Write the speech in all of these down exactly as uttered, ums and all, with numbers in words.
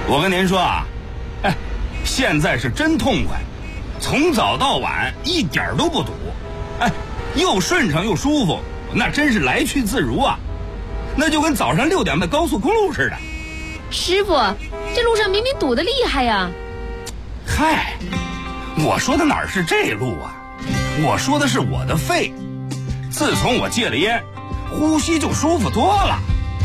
我跟您说啊，哎，现在是真痛快，从早到晚一点都不堵，哎，又顺畅又舒服，那真是来去自如啊，那就跟早上六点的高速公路似的。 师傅，这路上明明堵得厉害呀。 嗨，我说的哪是这路啊，我说的是我的肺。自从我戒了烟，呼吸就舒服多了。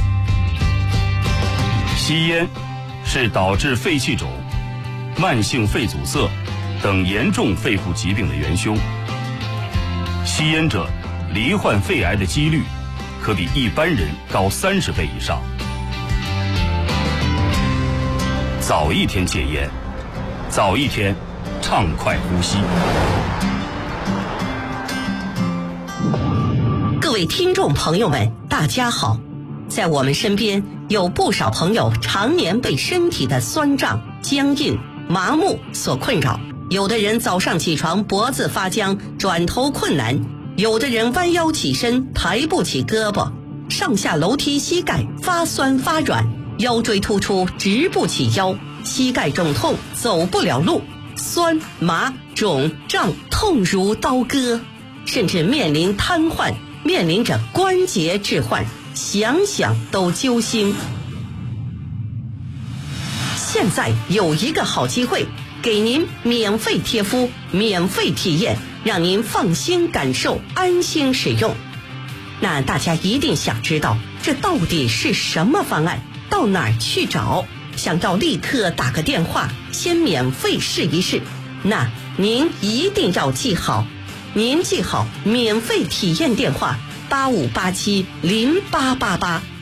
吸烟是导致肺气肿、慢性肺阻塞等严重肺部疾病的元凶。吸烟者罹患肺癌的几率可比一般人高三十倍以上。早一天戒烟，早一天畅快呼吸。 各位听众朋友们，大家好。在我们身边有不少朋友常年被身体的酸胀、僵硬、麻木所困扰，有的人早上起床脖子发僵，转头困难，有的人弯腰起身抬不起胳膊，上下楼梯膝盖发酸发软，腰椎突出直不起腰，膝盖肿痛走不了路，酸麻肿胀痛如刀割，甚至面临瘫痪，面临着关节置换，想想都揪心。现在有一个好机会，给您免费贴敷，免费体验，让您放心感受，安心使用。那大家一定想知道，这到底是什么方案？到哪儿去找？想要立刻打个电话，先免费试一试。那您一定要记好，您记好免费体验电话八五八七零八八八。